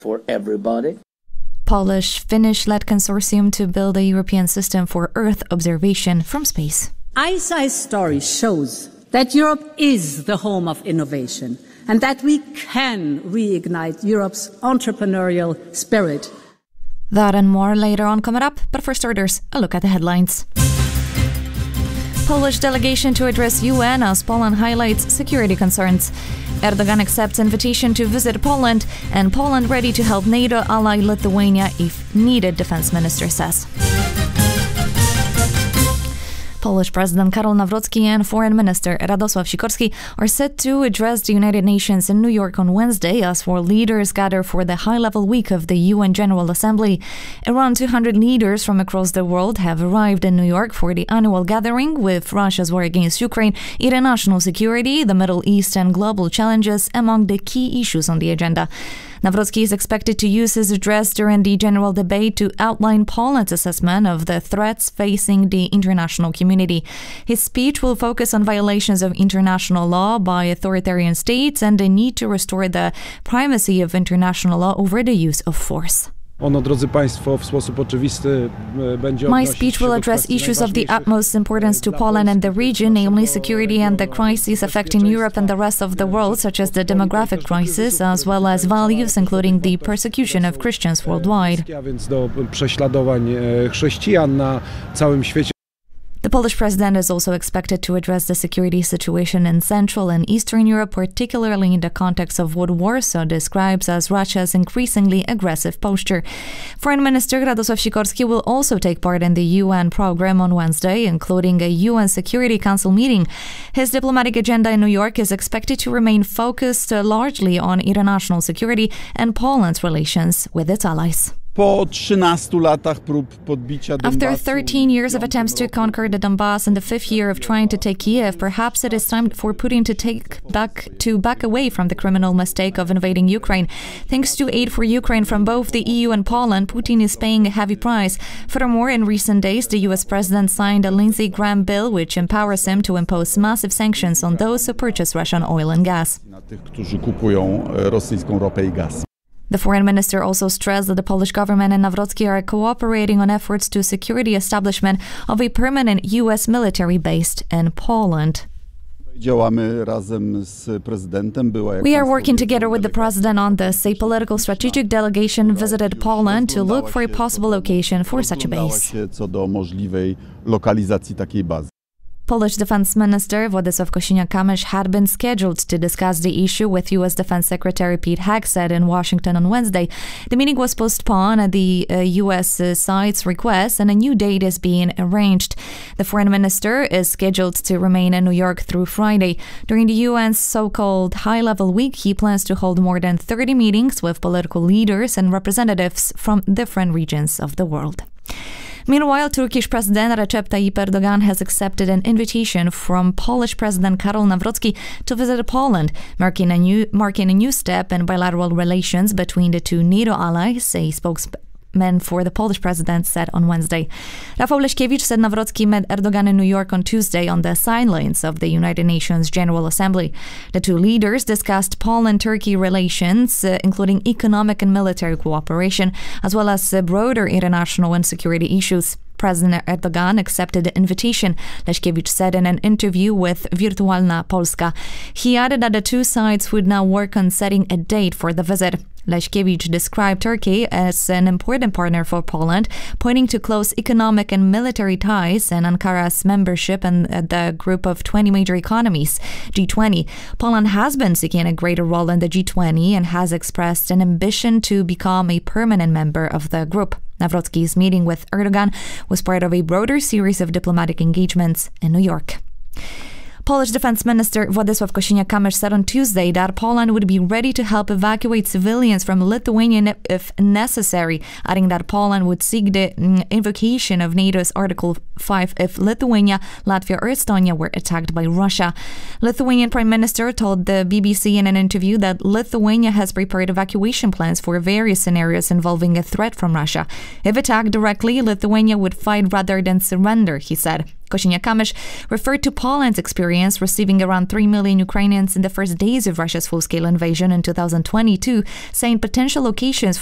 for everybody. Polish-Finnish-led consortium to build a European system for Earth observation from space. ICEYE's story shows that Europe is the home of innovation and that we can reignite Europe's entrepreneurial spirit. That and more later on coming up, but for starters, a look at the headlines. Polish delegation to address UN as Poland highlights security concerns. Erdogan accepts invitation to visit Poland, and Poland ready to help NATO ally Lithuania if needed, defense minister says. Polish President Karol Nawrocki and Foreign Minister Radosław Sikorski are set to address the United Nations in New York on Wednesday as four leaders gather for the high-level week of the UN General Assembly. Around 200 leaders from across the world have arrived in New York for the annual gathering, with Russia's war against Ukraine, international security, the Middle East and global challenges among the key issues on the agenda. Nawrocki is expected to use his address during the general debate to outline Poland's assessment of the threats facing the international community. His speech will focus on violations of international law by authoritarian states and the need to restore the primacy of international law over the use of force. My speech will address issues of the utmost importance to Poland and the region, namely security and the crises affecting Europe and the rest of the world, such as the demographic crisis, as well as values, including the persecution of Christians worldwide. The Polish president is also expected to address the security situation in Central and Eastern Europe, particularly in the context of what Warsaw describes as Russia's increasingly aggressive posture. Foreign Minister Radosław Sikorski will also take part in the UN program on Wednesday, including a UN Security Council meeting. His diplomatic agenda in New York is expected to remain focused largely on international security and Poland's relations with its allies. After 13 years of attempts to conquer the Donbass and the 5th year of trying to take Kiev, perhaps it is time for Putin to back away from the criminal mistake of invading Ukraine. Thanks to aid for Ukraine from both the EU and Poland, Putin is paying a heavy price. Furthermore, in recent days, the US president signed a Lindsey Graham bill which empowers him to impose massive sanctions on those who purchase Russian oil and gas. The foreign minister also stressed that the Polish government and Nawrocki are cooperating on efforts to secure the establishment of a permanent U.S. military base in Poland. We are working together with the president on this. A political strategic delegation visited Poland to look for a possible location for such a base. Polish Defense Minister Władysław Kosiniak-Kamysz had been scheduled to discuss the issue with U.S. Defense Secretary Pete Hegseth in Washington on Wednesday. The meeting was postponed at the U.S. side's request, and a new date is being arranged. The foreign minister is scheduled to remain in New York through Friday. During the UN's so-called high-level week, he plans to hold more than 30 meetings with political leaders and representatives from different regions of the world. Meanwhile, Turkish President Recep Tayyip Erdogan has accepted an invitation from Polish President Karol Nawrocki to visit Poland, marking a new step in bilateral relations between the two NATO allies, a spokesman for the Polish president said on Wednesday. Rafał Leszkiewicz said Nawrocki met Erdogan in New York on Tuesday on the sidelines of the United Nations General Assembly. The two leaders discussed Poland-Turkey relations, including economic and military cooperation, as well as broader international and security issues. President Erdogan accepted the invitation, Leszkiewicz said in an interview with Wirtualna Polska. He added that the two sides would now work on setting a date for the visit. Leszkiewicz described Turkey as an important partner for Poland, pointing to close economic and military ties and Ankara's membership in the group of 20 major economies, G20. Poland has been seeking a greater role in the G20 and has expressed an ambition to become a permanent member of the group. Nawrocki's meeting with Erdogan was part of a broader series of diplomatic engagements in New York. Polish Defense Minister Władysław Kosiniak-Kamysz said on Tuesday that Poland would be ready to help evacuate civilians from Lithuania if necessary, adding that Poland would seek the invocation of NATO's Article 5 if Lithuania, Latvia or Estonia were attacked by Russia. Lithuanian Prime Minister told the BBC in an interview that Lithuania has prepared evacuation plans for various scenarios involving a threat from Russia. If attacked directly, Lithuania would fight rather than surrender, he said. Kosiniak-Kamysz referred to Poland's experience receiving around 3 million Ukrainians in the first days of Russia's full-scale invasion in 2022, saying potential locations